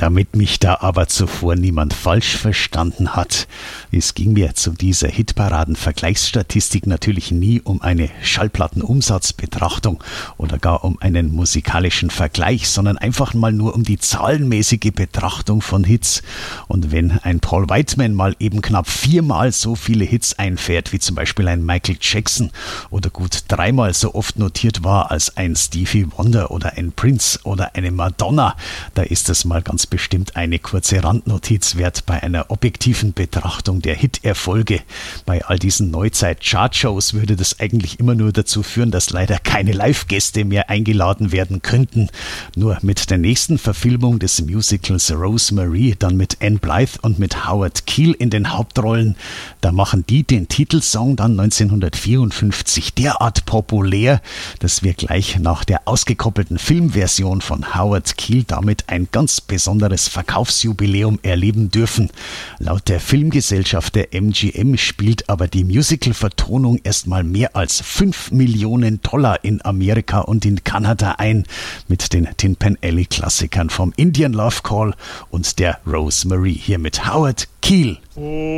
Damit mich da aber zuvor niemand falsch verstanden hat. Es ging mir zu dieser Hitparaden-Vergleichsstatistik natürlich nie um eine Schallplattenumsatzbetrachtung oder gar um einen musikalischen Vergleich, sondern einfach mal nur um die zahlenmäßige Betrachtung von Hits. Und wenn ein Paul Whiteman mal eben knapp 4-mal so viele Hits einfährt, wie zum Beispiel ein Michael Jackson oder gut 3-mal so oft notiert war als ein Stevie Wonder oder ein Prince oder eine Madonna, da ist es mal ganz bestimmt eine kurze Randnotiz wert bei einer objektiven Betrachtung der Hiterfolge. Bei all diesen Neuzeit-Chartshows würde das eigentlich immer nur dazu führen, dass leider keine Live-Gäste mehr eingeladen werden könnten. Nur mit der nächsten Verfilmung des Musicals Rosemary, dann mit Anne Blythe und mit Howard Keel in den Hauptrollen, da machen die den Titelsong dann 1954 derart populär, dass wir gleich nach der ausgekoppelten Filmversion von Howard Keel damit ein ganz besonderes Verkaufsjubiläum erleben dürfen. Laut der Filmgesellschaft der MGM spielt aber die Musical-Vertonung erstmal mehr als $5 Millionen in Amerika und in Kanada ein, mit den Tin Pan Alley-Klassikern vom Indian Love Call und der Rosemary, hier mit Howard Keel.